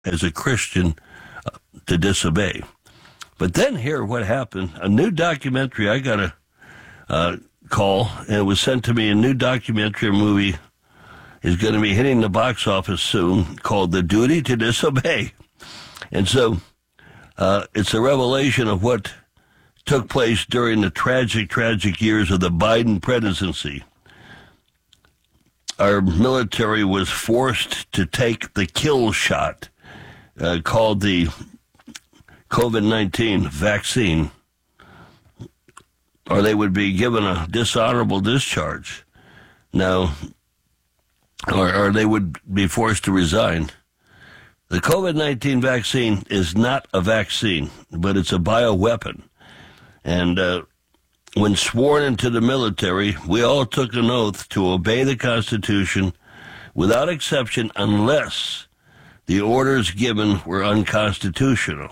as a Christian to disobey. But then here, what happened, a new documentary, I got a call, and it was sent to me, a new documentary movie is going to be hitting the box office soon called The Duty to Disobey. And so it's a revelation of what took place during the tragic years of the Biden presidency. Our military was forced to take the kill shot called the COVID-19 vaccine, or they would be given a dishonorable discharge. Now, or they would be forced to resign. The COVID-19 vaccine is not a vaccine, but it's a bioweapon. And when sworn into the military, we all took an oath to obey the Constitution without exception unless the orders given were unconstitutional.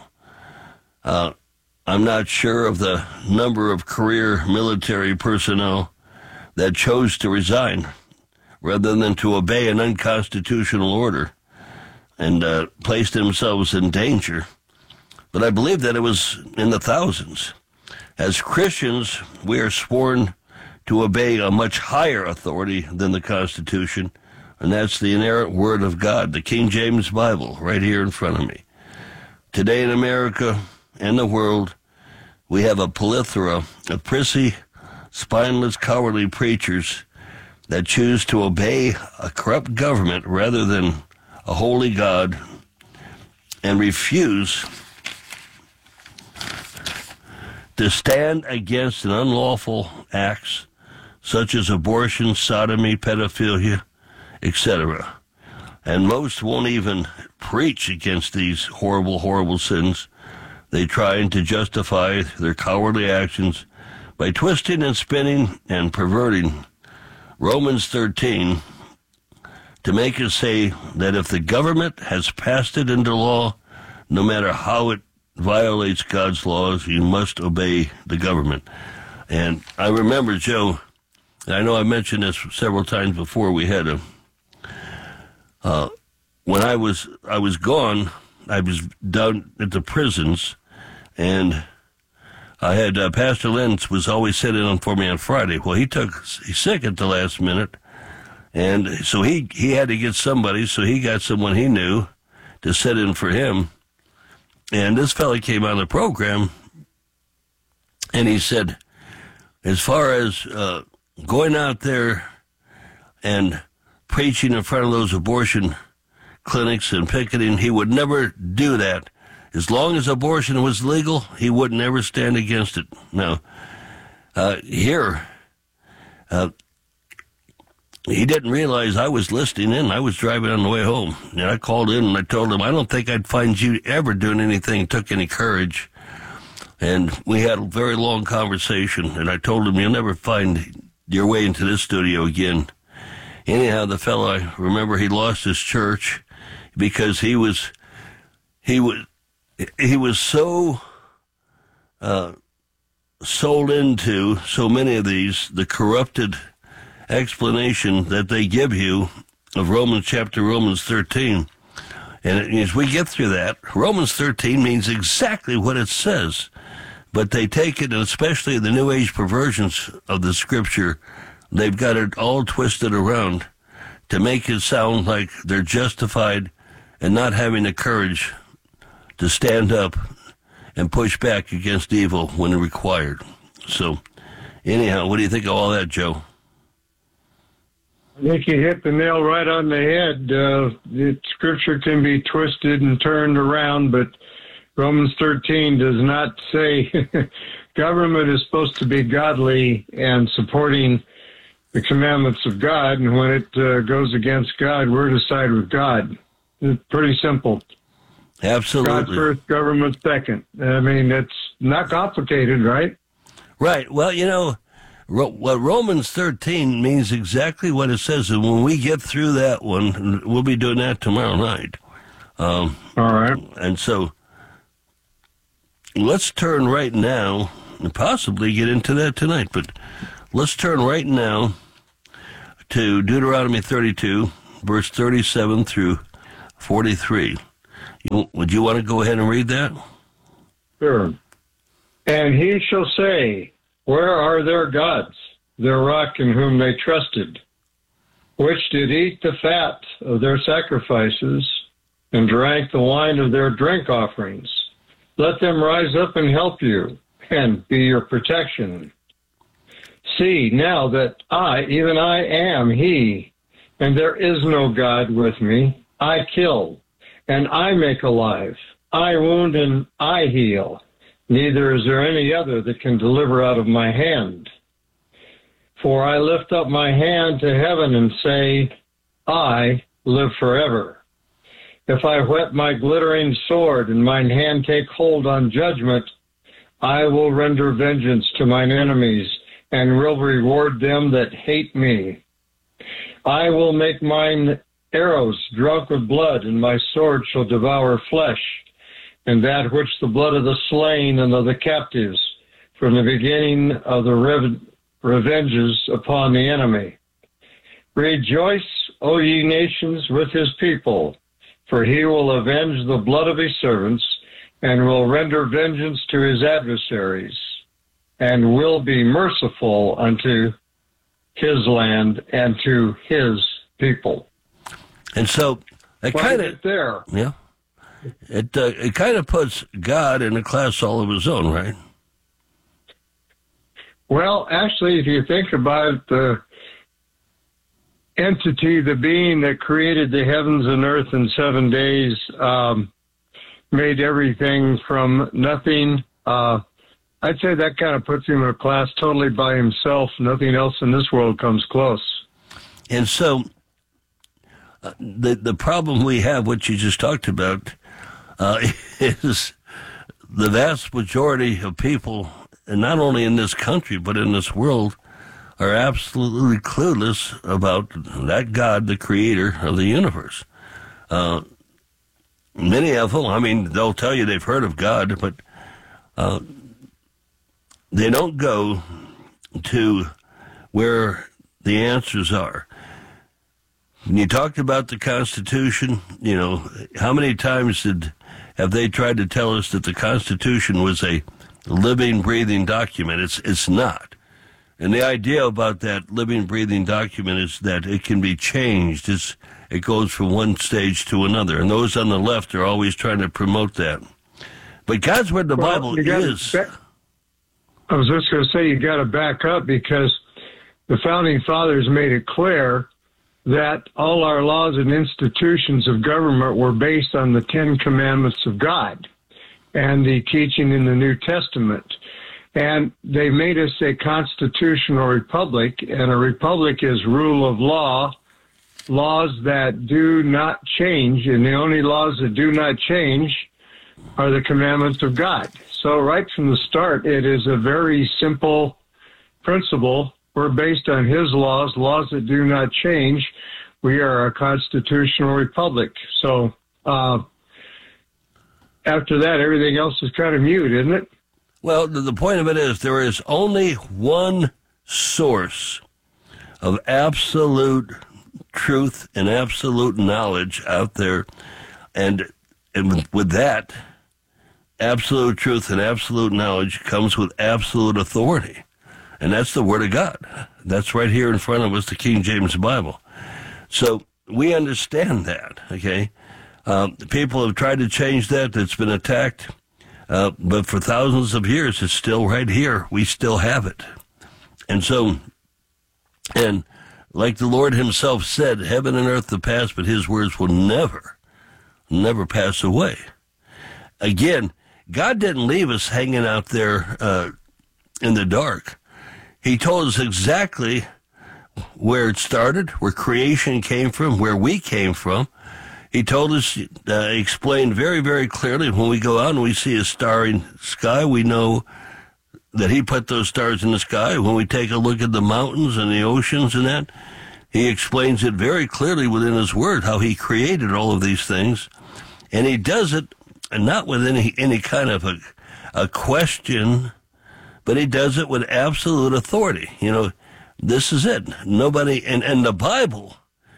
I'm not sure of the number of career military personnel that chose to resign rather than to obey an unconstitutional order and placed themselves in danger. But I believe that it was in the thousands. As Christians, we are sworn to obey a much higher authority than the Constitution, and that's the inerrant Word of God, the King James Bible, right here in front of me. Today in America and the world, we have a plethora of prissy, spineless, cowardly preachers that choose to obey a corrupt government rather than a holy God and refuse to stand against an unlawful acts such as abortion, sodomy, pedophilia, etc. And most won't even preach against these horrible sins. They try to justify their cowardly actions by twisting and spinning and perverting Romans 13 to make us say that if the government has passed it into law, no matter how it violates God's laws, you must obey the government. And I remember, Joe, and I know I mentioned this several times before, we had when I was gone, I was down at the prisons, and I had Pastor Lenz was always sitting in for me on Friday. Well, he's sick at the last minute, and so he had to get somebody, so he got someone he knew to sit in for him. And this fella came on the program, and he said, as far as going out there and preaching in front of those abortion clinics and picketing, he would never do that. As long as abortion was legal, he would never stand against it. Now, here, he didn't realize I was listening in. I was driving on the way home, and I called in and I told him, I don't think I'd find you ever doing anything that took any courage. And we had a very long conversation, and I told him, you'll never find your way into this studio again. Anyhow, the fellow, I remember he lost his church because he was so sold into so many of these, the corrupted explanation that they give you of Romans 13. And as we get through that, Romans 13 means exactly what it says. But they take it, and especially the New Age perversions of the Scripture, they've got it all twisted around to make it sound like they're justified and not having the courage to stand up and push back against evil when required. So, anyhow, what do you think of all that, Joe? I think you hit the nail right on the head. The Scripture can be twisted and turned around, but Romans 13 does not say government is supposed to be godly and supporting the commandments of God, and when it goes against God, we're to side with God. It's pretty simple. Absolutely. God first, government second. I mean, it's not complicated, right? Right. Well, you know, what Romans 13 means exactly what it says, and when we get through that one, we'll be doing that tomorrow night. All right. And so let's turn right now, and possibly get into that tonight, but let's turn right now to Deuteronomy 32, verse 37 through 43. Would you want to go ahead and read that? Sure. And he shall say, where are their gods, their rock in whom they trusted, which did eat the fat of their sacrifices and drank the wine of their drink offerings? Let them rise up and help you and be your protection. See now that I, even I am he, and there is no God with me. I kill, and I make alive. I wound, and I heal. Neither is there any other that can deliver out of my hand. For I lift up my hand to heaven and say, I live forever. If I whet my glittering sword and mine hand take hold on judgment, I will render vengeance to mine enemies and will reward them that hate me. I will make mine arrows drunk with blood, and my sword shall devour flesh, and that which the blood of the slain and of the captives, from the beginning of the revenges upon the enemy. Rejoice, O ye nations, with his people, for he will avenge the blood of his servants, and will render vengeance to his adversaries, and will be merciful unto his land and to his people. And so it kind of there. Yeah. It kind of puts God in a class all of his own, right? Well, actually, if you think about the entity, the being that created the heavens and earth in 7 days, made everything from nothing, I'd say that kind of puts him in a class totally by himself. Nothing else in this world comes close. And so the problem we have, what you just talked about, is the vast majority of people, and not only in this country, but in this world, are absolutely clueless about that God, the creator of the universe. Many of them, I mean, they'll tell you they've heard of God, but they don't go to where the answers are. When you talked about the Constitution, you know, how many times have they tried to tell us that the Constitution was a living, breathing document? It's not. And the idea about that living, breathing document is that it can be changed. It goes from one stage to another. And those on the left are always trying to promote that. But God's Word, the Bible is... I was just going to say, you got to back up, because the Founding Fathers made it clear that all our laws and institutions of government were based on the 10 Commandments of God and the teaching in the New Testament. And they made us a constitutional republic, and a republic is rule of law, laws that do not change, and the only laws that do not change are the commandments of God. So right from the start, it is a very simple principle. We're based on his laws, laws that do not change. We are a constitutional republic. So after that, everything else is kind of mute, isn't it? Well, the point of it is there is only one source of absolute truth and absolute knowledge out there. And with that, absolute truth and absolute knowledge comes with absolute authority. And that's the Word of God. That's right here in front of us, the King James Bible. So we understand that, okay? People have tried to change that. It's been attacked. But for thousands of years, it's still right here. We still have it. And so, and like the Lord himself said, heaven and earth will pass, but his words will never pass away. Again, God didn't leave us hanging out there in the dark. He told us exactly where it started, where creation came from, where we came from. He told us, explained very, very clearly, when we go out and we see a starry sky, we know that he put those stars in the sky. When we take a look at the mountains and the oceans and that, he explains it very clearly within his word, how he created all of these things. And he does it not with any kind of a question, but he does it with absolute authority. You know, this is it. Nobody, and the Bible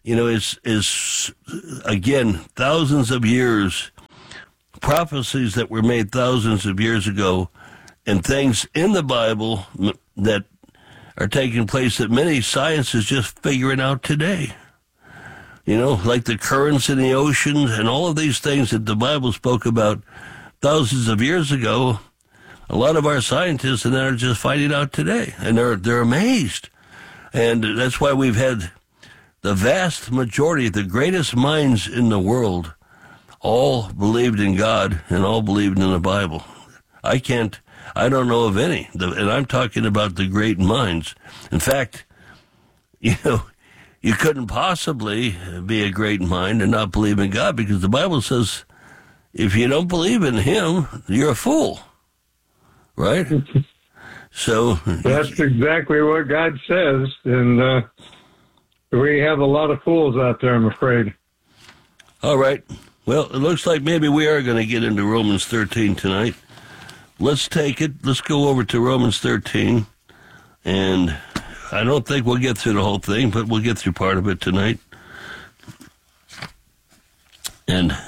is again, thousands of years, prophecies that were made thousands of years ago, and things in the Bible that are taking place that many science is just figuring out today. Like the currents in the oceans and all of these things that the Bible spoke about thousands of years ago. A lot of our scientists and that are just finding out today, and they're amazed. And that's why we've had the vast majority, the greatest minds in the world, all believed in God and all believed in the Bible. I don't know of any, and I'm talking about the great minds. In fact, you couldn't possibly be a great mind and not believe in God, because the Bible says if you don't believe in Him, you're a fool, right? So that's exactly what God says, and we have a lot of fools out there, I'm afraid. All right. Well, it looks like maybe we are going to get into Romans 13 tonight. Let's take it. Let's go over to Romans 13, and I don't think we'll get through the whole thing, but we'll get through part of it tonight. And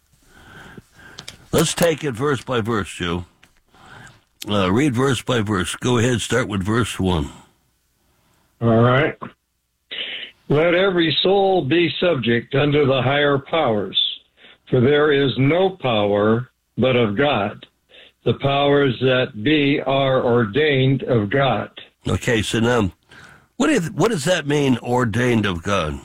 let's take it verse by verse, Joe. Read verse by verse. Go ahead, start with verse 1. All right. Let every soul be subject unto the higher powers, for there is no power but of God. The powers that be are ordained of God. Okay, so now, what does that mean, ordained of God?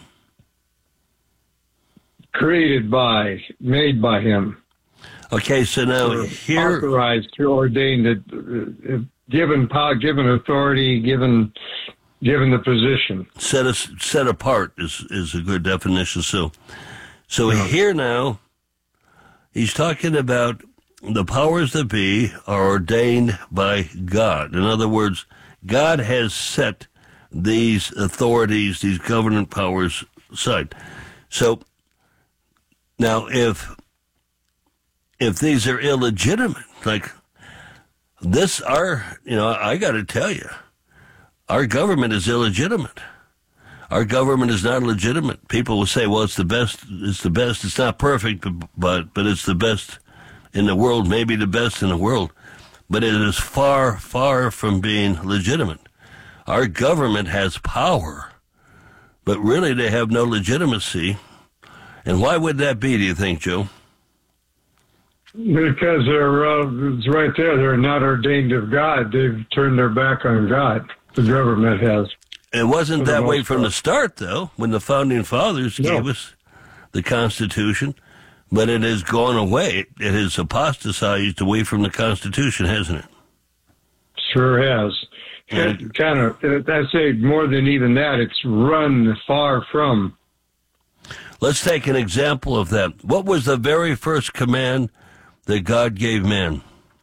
Created by, made by Him. Okay, so now here... Authorized, ordained, given power, given authority, given the position. Set apart is a good definition. So here now, he's talking about the powers that be are ordained by God. In other words, God has set these authorities, these government powers aside. So now if these are illegitimate, like this, I got to tell you, our government is illegitimate. Our government is not legitimate. People will say, well, it's the best. It's not perfect, but it's the best in the world, maybe the best in the world. But it is far, far from being legitimate. Our government has power, but really they have no legitimacy. And why would that be, do you think, Joe? Because it's right there. They're not ordained of God. They've turned their back on God. The government has. It wasn't that way from the start, though, when the Founding Fathers gave us the Constitution. But it has gone away. It has apostatized away from the Constitution, hasn't it? Sure has. I'd say more than even that, it's run far from. Let's take an example of that. What was the very first command that God gave man?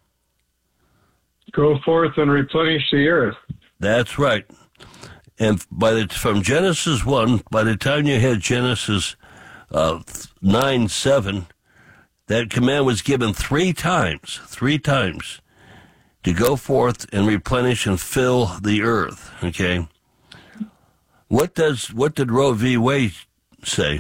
Go forth and replenish the earth. That's right. And from Genesis 1, by the time you had Genesis 9:7, that command was given three times, to go forth and replenish and fill the earth. Okay. What did Roe v. Wade say?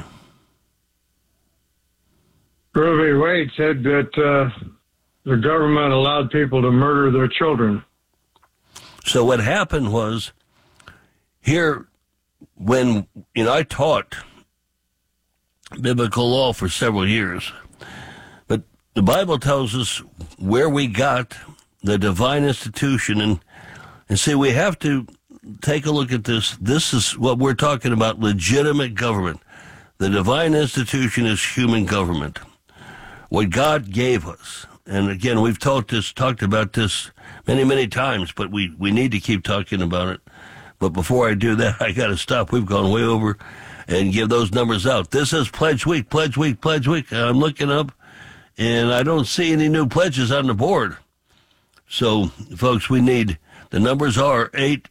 Roe v. Wade said that the government allowed people to murder their children. So what happened was, here, when I taught biblical law for several years, but the Bible tells us where we got the divine institution, and see, we have to take a look at this. This is what we're talking about: legitimate government. The divine institution is human government, what God gave us. And again, we've talked about this many times, but we need to keep talking about it. But before I do that, I got to stop. We've gone way over, and give those numbers out. This is Pledge Week. I'm looking up, and I don't see any new pledges on the board. So, folks, the numbers are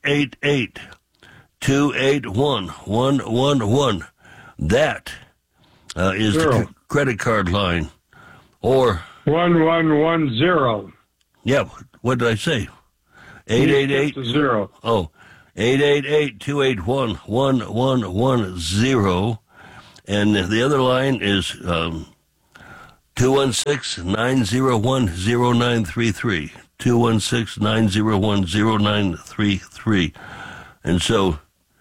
888-281-111. That is the credit card line. Or 1110. Yeah, what did I say? 888 0. Oh, 888-281-1110. And the other line is 216-901-0933. 216-901-0933. And so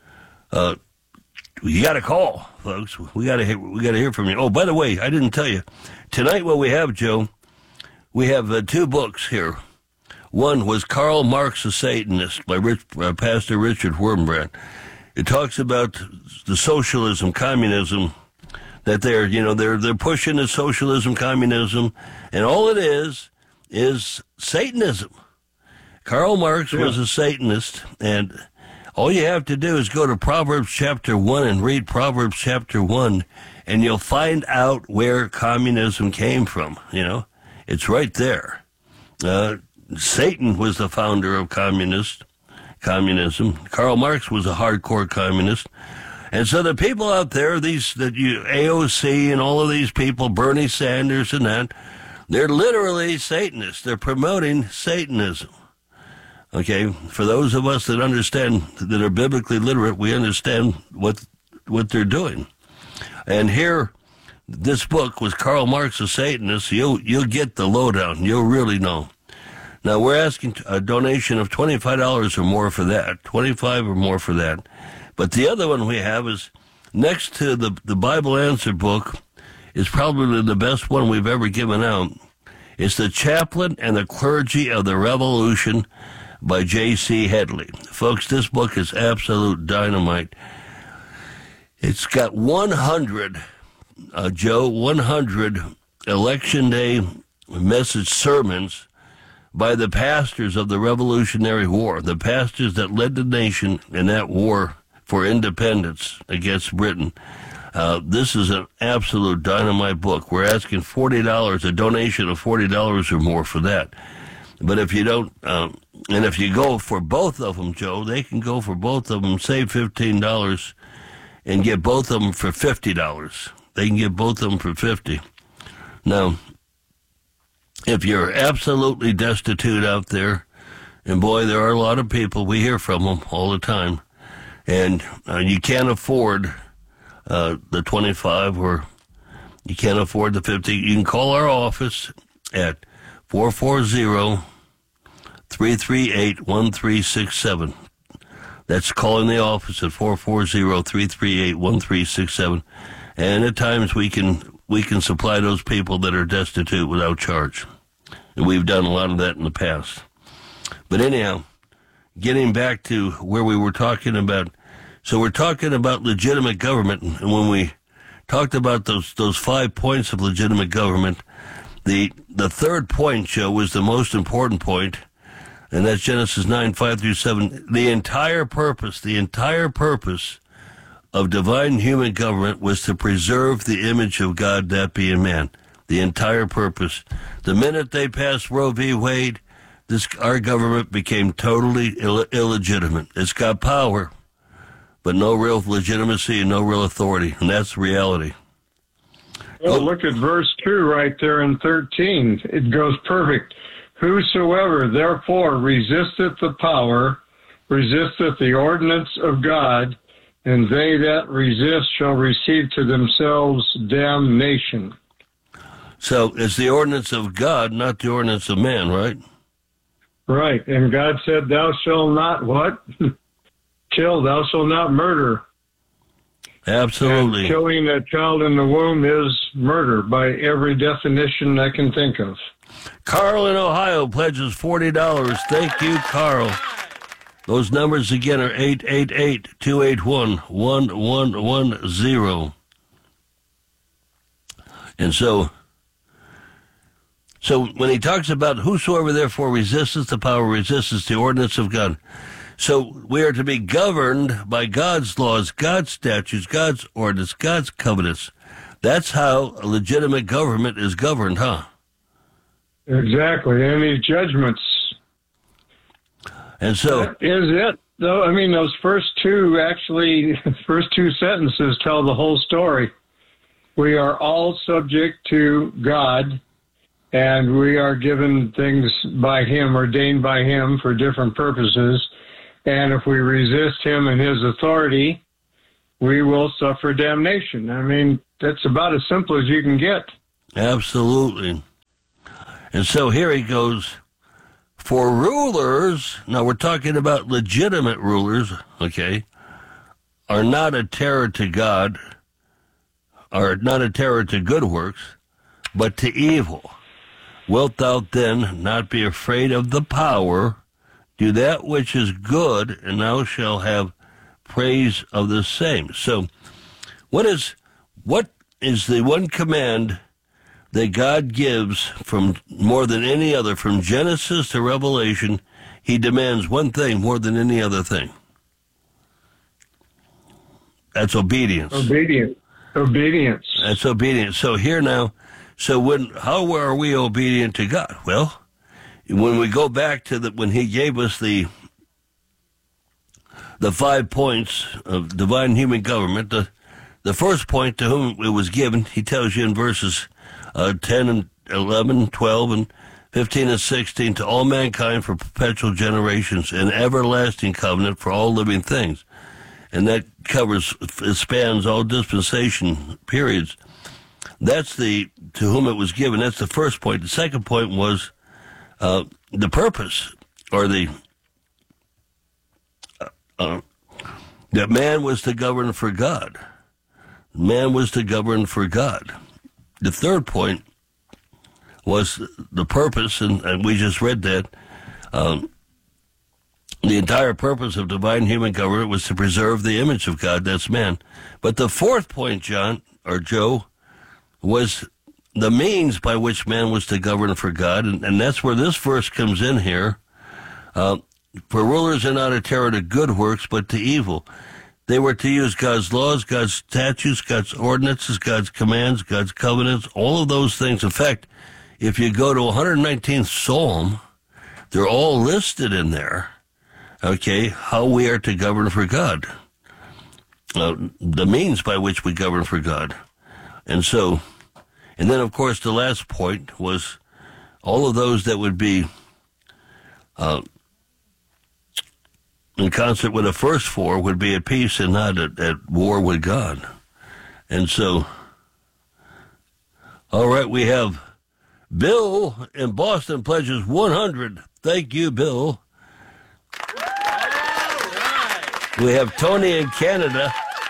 you got to call, folks. We got to hear from you. Oh, by the way, I didn't tell you. Tonight what we have, Joe, we have two books here. One was Karl Marx, a Satanist, by Pastor Richard Wurmbrand. It talks about the socialism, communism, that they're pushing the socialism, communism, and all it is Satanism. Karl Marx was a Satanist, and all you have to do is go to Proverbs chapter 1 and read Proverbs chapter 1, and you'll find out where communism came from. It's right there. Satan was the founder of communism. Karl Marx was a hardcore communist. And so the people out there, AOC and all of these people, Bernie Sanders and that, they're literally Satanists. They're promoting Satanism. Okay, for those of us that understand, that are biblically literate, we understand what they're doing. And here, this book was Karl Marx, a Satanist. You'll get the lowdown. You'll really know. Now, we're asking a donation of $25 or more for that, $25 or more for that. But the other one we have is next to the Bible Answer book, is probably the best one we've ever given out. It's The Chaplain and the Clergy of the Revolution by J.C. Headley. Folks, this book is absolute dynamite. It's got 100 Election Day message sermons by the pastors of the Revolutionary War, the pastors that led the nation in that war for independence against Britain. This is an absolute dynamite book. We're asking $40, a donation of $40 or more for that. But if you don't, and if you go for both of them, Joe, they can go for both of them, save $15, and get both of them for $50. They can get both of them for $50. Now, if you're absolutely destitute out there, and boy, there are a lot of people, we hear from them all the time, and you can't afford the 25 or you can't afford the 50, you can call our office at 440-338-1367. That's calling the office at 440-338-1367. And at times we can supply those people that are destitute without charge. And we've done a lot of that in the past. But anyhow, getting back to where we were talking about, so we're talking about legitimate government, and when we talked about those 5 points of legitimate government, the third point, Joe, was the most important point, and that's Genesis 9:5-7. The entire purpose of divine human government was to preserve the image of God, that being man. The entire purpose. The minute they passed Roe v. Wade, our government became totally illegitimate. It's got power, but no real legitimacy and no real authority, and that's reality. Well, look at verse 2 right there in 13. It goes perfect. Whosoever therefore resisteth the power, resisteth the ordinance of God, and they that resist shall receive to themselves damnation. So it's the ordinance of God, not the ordinance of man, right? Right. And God said, thou shalt not what? Kill, thou shalt not murder. Absolutely. And killing a child in the womb is murder by every definition I can think of. Carl in Ohio pledges $40. Thank you, Carl. Those numbers again are 888-281-1110. And so when he talks about whosoever therefore resisteth the power, resisteth the ordinance of God. So we are to be governed by God's laws, God's statutes, God's ordinance, God's covenants. That's how a legitimate government is governed, huh? Exactly. And these judgments. And so that is it. Though, I mean, those first two sentences tell the whole story. We are all subject to God, and we are given things by Him, ordained by Him for different purposes. And if we resist Him and His authority, we will suffer damnation. I mean, that's about as simple as you can get. Absolutely. And so here he goes. For rulers, now we're talking about legitimate rulers, okay, are not a terror to God, are not a terror to good works, but to evil. Wilt thou then not be afraid of the power? Do that which is good, and thou shalt have praise of the same. So, what is the one command that God gives from more than any other, from Genesis to Revelation? He demands one thing more than any other thing. That's obedience. Obedience. That's obedience. So here now, how are we obedient to God? Well, when we go back to when he gave us the 5 points of divine human government, the first point to whom it was given, he tells you in verses 10 and 11, 12, and 15 and 16, to all mankind for perpetual generations, an everlasting covenant for all living things. And that spans all dispensation periods. That's to whom it was given. That's the first point. The second point was the purpose, or that man was to govern for God. Man was to govern for God. The third point was the purpose, and we just read that. The entire purpose of divine human government was to preserve the image of God, that's man. But the fourth point, Joe, was the means by which man was to govern for God, and that's where this verse comes in here. For rulers are not a terror to good works, but to evil. They were to use God's laws, God's statutes, God's ordinances, God's commands, God's covenants, all of those things. In fact, if you go to 119th Psalm, they're all listed in there, okay, how we are to govern for God, the means by which we govern for God. And then, of course, the last point was all of those that would be in concert with the first four would be at peace and not at war with God. And so, all right, we have Bill in Boston pledges 100. Thank you, Bill. We have Tony in Canada,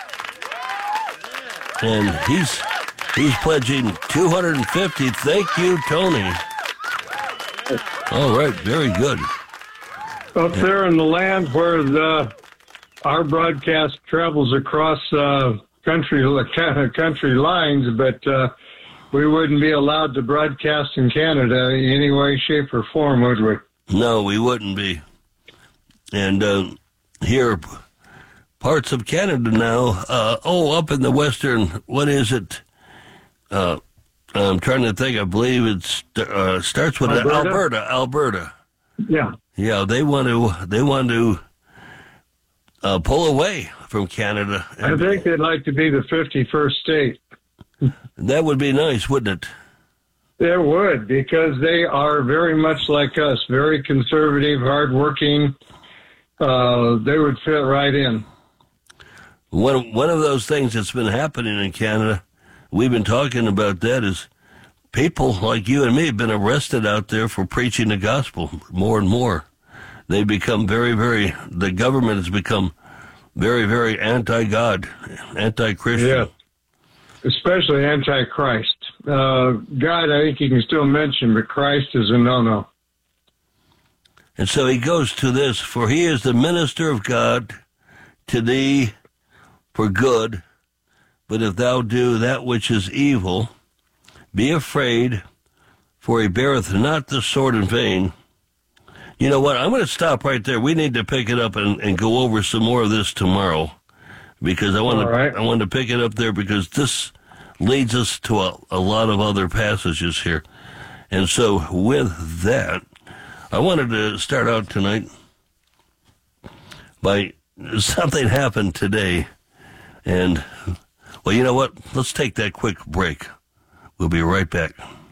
and he's pledging 250. Thank you, Tony. All right, very good. Up there in the land where our broadcast travels across country lines, but we wouldn't be allowed to broadcast in Canada in any way, shape, or form, would we? No, we wouldn't be. And here, parts of Canada now, up in the western, what is it? I'm trying to think. I believe it starts with Alberta. Yeah. Yeah, they want to pull away from Canada. I think they'd like to be the 51st state. That would be nice, wouldn't it? It would, because they are very much like us, very conservative, hardworking. They would fit right in. One of those things that's been happening in Canada, we've been talking about that, is people like you and me have been arrested out there for preaching the gospel more and more. They've become the government has become very, very anti-God, anti-Christian. Yeah, especially anti-Christ. God, I think you can still mention, but Christ is a no-no. And so he goes to this, for he is the minister of God to thee for good, but if thou do that which is evil, be afraid, for he beareth not the sword in vain. You know what? I'm going to stop right there. We need to pick it up and go over some more of this tomorrow, because I want to pick it up there, because this leads us to a lot of other passages here. And so with that, I wanted to start out tonight by something happened today. And, well, you know what? Let's take that quick break. We'll be right back.